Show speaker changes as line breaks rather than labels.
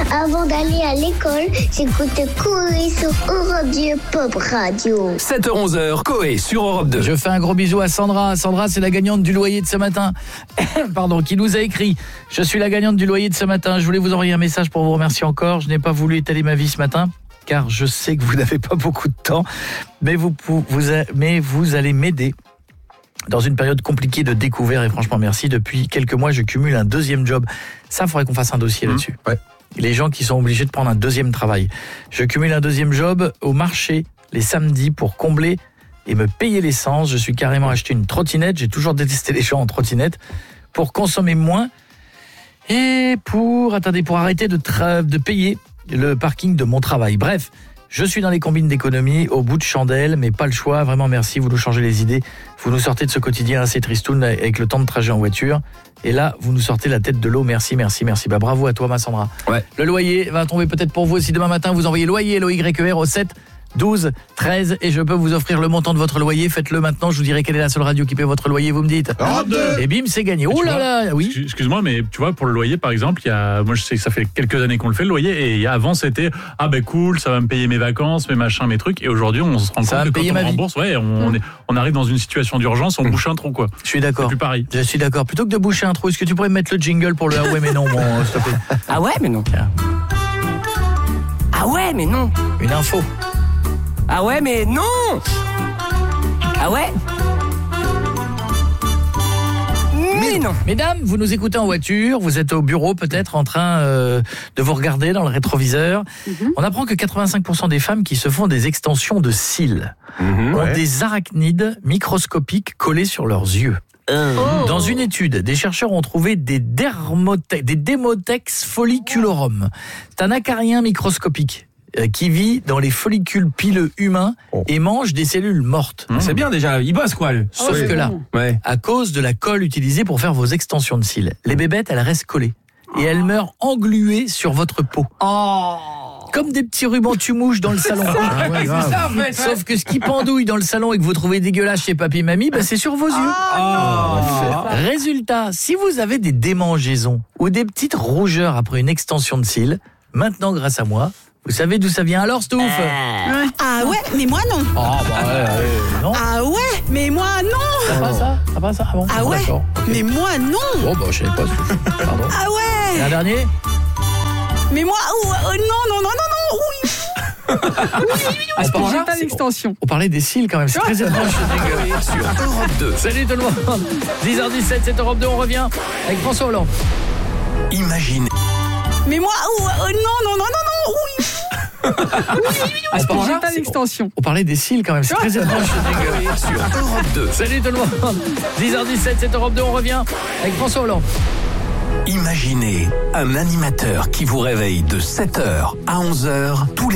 Avant d'aller à l'école, j'écoute Coé sur Europe 2 Pop Radio.
7h-11h, Coé sur Europe 2.
Je fais un gros bisou à Sandra. Sandra, c'est la gagnante du loyer de ce matin. Pardon, qui nous a écrit « Je suis la gagnante du loyer de ce matin. Je voulais vous envoyer un message pour vous remercier encore. Je n'ai pas voulu étaler ma vie ce matin, car je sais que vous n'avez pas beaucoup de temps. Mais vous allez m'aider dans une période compliquée de découvert. Et franchement, merci. Depuis quelques mois, je cumule un deuxième job. Ça, il faudrait qu'on fasse un dossier là-dessus.
Ouais.
Les gens qui sont obligés de prendre un deuxième travail. Je cumule un deuxième job au marché les samedis pour combler et me payer l'essence. Je suis carrément acheté une trottinette. J'ai toujours détesté les gens en trottinette. Pour consommer moins et pour arrêter de payer le parking de mon travail. Bref, je suis dans les combines d'économie, au bout de chandelle, mais pas le choix. Vraiment, merci, vous nous changez les idées. Vous nous sortez de ce quotidien assez tristoun avec le temps de trajet en voiture. Et là, vous nous sortez la tête de l'eau. Merci. Bah, bravo à toi, ma Sandra.
Ouais.
Le loyer va tomber peut-être pour vous aussi demain matin. Vous envoyez loyer, LOYER au 7 12 13 et je peux vous offrir le montant de votre loyer. Faites-le maintenant, je vous dirai quelle est la seule radio qui paie votre loyer, vous me dites. Et bim, c'est gagné. Oh là là, oui.
Excuse-moi, mais tu vois, pour le loyer par exemple, moi je sais que ça fait quelques années qu'on le fait le loyer, et avant c'était cool, ça va me payer mes vacances, mes machins, mes trucs, et aujourd'hui on se rend compte que quand on rembourse, on arrive dans une situation d'urgence, on bouche un trou quoi.
Je suis d'accord.
C'est plus pareil.
Je suis d'accord. Plutôt que de boucher un trou, est-ce que tu pourrais me mettre le jingle pour le ah ouais mais non, bon, s'il te plaît.
Ah ouais, mais non. Ah ouais, mais non.
Une info.
Ah ouais, mais non. Ah ouais. Mais non.
Mesdames, vous nous écoutez en voiture, vous êtes au bureau peut-être en train de vous regarder dans le rétroviseur. On apprend que 85% des femmes qui se font des extensions de cils ont des arachnides microscopiques collés sur leurs yeux. Dans une étude, des chercheurs ont trouvé des Demodex folliculorum. C'est un acarien microscopique qui vit dans les follicules pileux humains et mange des cellules mortes.
C'est bien déjà, il bosse quoi.
Sauf que là, à cause de la colle utilisée pour faire vos extensions de cils, les bébêtes, elles restent collées. Et elles meurent engluées sur votre peau. Comme des petits rubans tu-mouches dans le salon.
C'est ça, en fait.
Sauf que ce qui pendouille dans le salon et que vous trouvez dégueulasse chez papy et mamie, c'est sur vos yeux. Résultat, si vous avez des démangeaisons ou des petites rougeurs après une extension de cils, maintenant grâce à moi, vous savez d'où ça vient alors, Stouff?
Ah ouais, mais moi non.
Non.
Ah ouais, mais moi non.
Ça passe ça ah bon.
Ah ouais,
d'accord, okay.
Mais moi non.
Bon, je savais pas, Stouff. Pardon.
Ah ouais.
Et un dernier?
Mais moi, non, oui.
J'ai
pas l'extension.
On parlait des cils quand même, c'est très étrange.
Sur Europe 2.
Salut tout le monde. 10h17, c'est Europe 2, on revient avec François Hollande.
Imagine.
Mais moi, non, oui. J'ai pas l'extension.
On parlait des cils quand même, c'est très étrange.
Sur Europe 2.
Salut tout le monde. 10h17, c'est Europe 2, on revient avec François Hollande.
Imaginez un animateur qui vous réveille de 7h à 11h tous les